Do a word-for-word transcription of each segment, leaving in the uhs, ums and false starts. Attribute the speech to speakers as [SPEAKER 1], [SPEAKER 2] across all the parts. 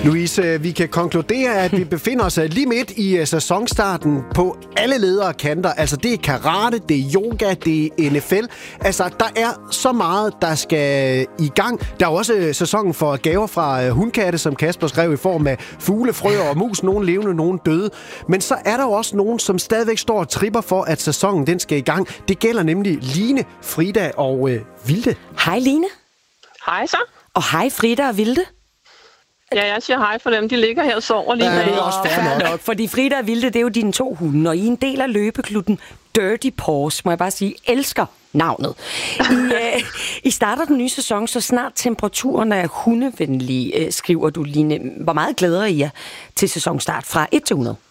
[SPEAKER 1] Louise, vi kan konkludere, at vi befinder os lige midt i sæsonstarten på alle ledere og kanter. Altså, det er karate, det er yoga, det er N F L. Altså, der er så meget, der skal i gang. Der er også sæsonen for gaver fra hundkatte, som Kasper skrev, i form af fugle, frøer og mus. Nogle levende, nogle døde. Men så er der jo også nogen, som stadigvæk står og tripper for, at sæsonen den skal i gang. Det gælder nemlig Line, Frida og øh, Vilde.
[SPEAKER 2] Hej Line.
[SPEAKER 3] Hej så.
[SPEAKER 2] Og hej Frida og Vilde.
[SPEAKER 3] Ja, jeg siger hej for dem. De ligger her og sover lige
[SPEAKER 1] ja, det er også fair nok.
[SPEAKER 2] nok. Fordi Frida og Vilde, det er jo dine to hunde, og I er en del af løbeklubben Dirty Paws, må jeg bare sige, elsker navnet. I, øh, I starter den nye sæson, så snart temperaturen er hundevenlige, øh, skriver du, Line. Hvor meget glæder I jer til sæsonstart fra et til hundrede?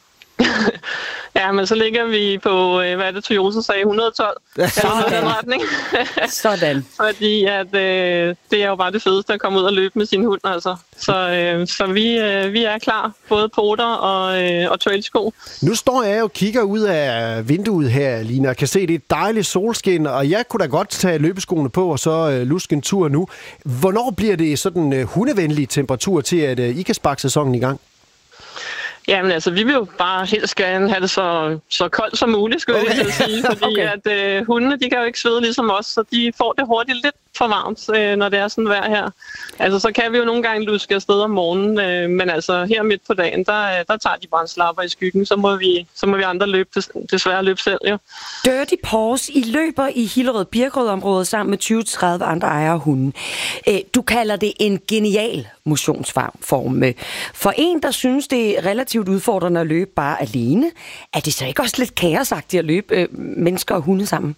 [SPEAKER 3] Ja, men så ligger vi på, hvad er det, Toyota sagde, et hundrede og tolv.
[SPEAKER 2] Sådan.
[SPEAKER 3] Retning.
[SPEAKER 2] Sådan.
[SPEAKER 3] Fordi at, øh, det er jo bare det fedeste at komme ud og løbe med sin hund, altså. Så, øh, så vi, øh, vi er klar, både poter og, øh, og trailsko.
[SPEAKER 1] Nu står jeg og kigger ud af vinduet her, Line, og kan se, det er et dejligt solskin, og jeg kunne da godt tage løbeskoene på og så øh, luske en tur nu. Hvornår bliver det sådan øh, hundevenlig temperatur til, at øh, I kan sparke sæsonen i gang?
[SPEAKER 3] Jamen altså, vi vil jo bare helst gerne have det så, så koldt som muligt, skulle okay. jeg sige. Fordi okay. at øh, hundene, de kan jo ikke svede ligesom os, så de får det hurtigt lidt for varmt, øh, når det er sådan vejr her. Altså, så kan vi jo nogle gange luske afsted om morgenen, øh, men altså her midt på dagen, der, der tager de bare en slapper i skyggen, så må vi, så må vi andre løbe, des, desværre løbe selv, jo.
[SPEAKER 2] Dirty Paws, I løber i Hillerød Birkerød-området sammen med tyve til tredive andre ejere af hunden. Øh, du kalder det en genial motionsform. For en, der synes, det er relativt udfordrende at løbe bare alene, er det så ikke også lidt kaosagtigt at løbe øh, mennesker og hunde sammen?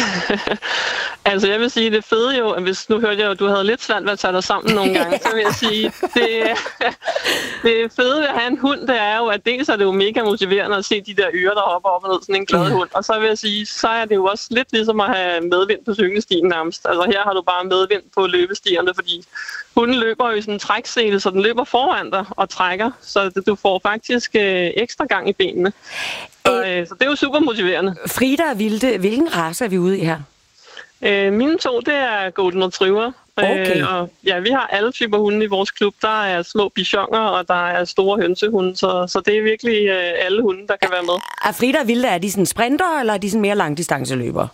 [SPEAKER 3] Altså, jeg vil sige, det fede jo, at hvis nu hørte jeg, at du havde lidt svært ved at tage dig sammen nogle gange, så vil jeg sige, det, det fede ved at have en hund, det er jo, at dels er det jo mega motiverende at se de der ører, der hopper op og ned, sådan en glad hund. Og så vil jeg sige, så er det jo også lidt ligesom at have medvind på cykelstien nærmest. Altså, her har du bare medvind på løbestierne, fordi hunden løber jo i sådan en træksele, så den løber foran dig og trækker, så du får faktisk øh, ekstra gang i benene. Så, øh, så det er jo super motiverende.
[SPEAKER 2] Frida og Vilde, hvilken race er vi ude i her?
[SPEAKER 3] Øh, mine to, det er Golden Retriever.
[SPEAKER 2] Okay.
[SPEAKER 3] Øh, og ja, vi har alle typer hunde i vores klub. Der er små bichoner, og der er store hønsehunde, så, så det er virkelig øh, alle hunde, der kan være med.
[SPEAKER 2] Er Frida og Vilde, er de sådan sprinter, eller er de sådan mere langdistanceløbere?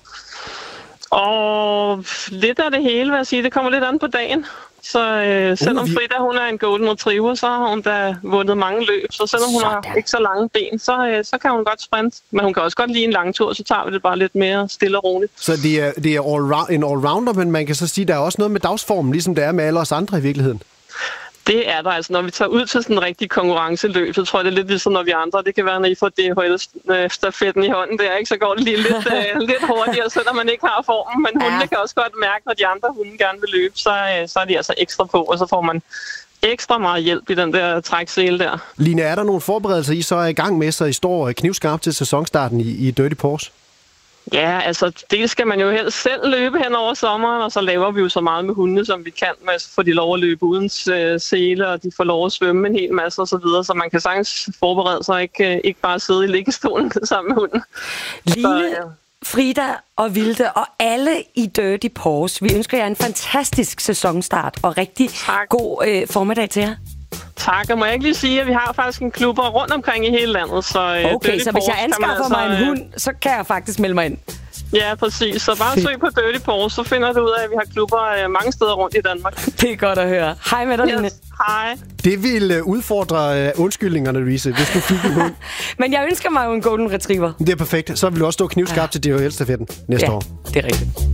[SPEAKER 3] Og lidt af det hele, vil jeg sige. Det kommer lidt an på dagen. Så øh, selvom Frida hun er en Golden Retriever, så har hun da vundet mange løb. Så selvom hun Sådan. har ikke så lange ben, så, øh, så kan hun godt sprinte. Men hun kan også godt lide en lang tur, så tager vi det bare lidt mere stille og roligt. Så
[SPEAKER 1] det er, det er all en allrounder, men man kan så sige, at der er også noget med dagsformen, ligesom det er med alle os andre i virkeligheden.
[SPEAKER 3] Det er der altså. Når vi tager ud til sådan en rigtig konkurrenceløb, så tror jeg, det er lidt ligesom når vi andre. Det kan være, når I får D H L-stafetten i hånden. Det er ikke så godt lige lidt, uh, lidt hurtigere, selvom man ikke har formen. Men ja. Hundene kan også godt mærke, når de andre hunde gerne vil løbe, så, uh, så er de altså ekstra på, og så får man ekstra meget hjælp i den der træksele der.
[SPEAKER 1] Line, er der nogle forberedelser, I så er i gang med, så I står knivskarpt til sæsonstarten i, i Dirty Paws?
[SPEAKER 3] Ja, altså det skal man jo helst selv løbe hen over sommeren, og så laver vi jo så meget med hundene, som vi kan, med at få de lov at løbe uden øh, sele, og de får lov at svømme en hel masse og så videre, så man kan sagtens forberede sig, ikke, øh, ikke bare sidde i liggestolen sammen med hunden.
[SPEAKER 2] Line, så, ja. Frida og Vilde og alle i Dirty Paws, vi ønsker jer en fantastisk sæsonstart og rigtig tak. god øh, formiddag til jer.
[SPEAKER 3] Tak, og må jeg ikke lige sige, at vi har faktisk en klubber rundt omkring i hele landet. Så,
[SPEAKER 2] okay, så hvis jeg anskaffer mig altså, en hund, så kan jeg faktisk melde mig ind.
[SPEAKER 3] Ja, præcis. Så bare søg på Dirty Paws, så finder du ud af, at vi har klubber mange steder rundt i Danmark.
[SPEAKER 2] Det er godt at høre. Hej med dig, Line.
[SPEAKER 3] Yes, hej.
[SPEAKER 1] Det vil udfordre undskyldningerne, Louise, hvis du fik en hund.
[SPEAKER 2] Men jeg ønsker mig jo en Golden Retriever.
[SPEAKER 1] Det er perfekt. Så vil du også stå knivskarpt ja. til D H L-stafetten næste
[SPEAKER 2] ja,
[SPEAKER 1] år.
[SPEAKER 2] Det er rigtigt.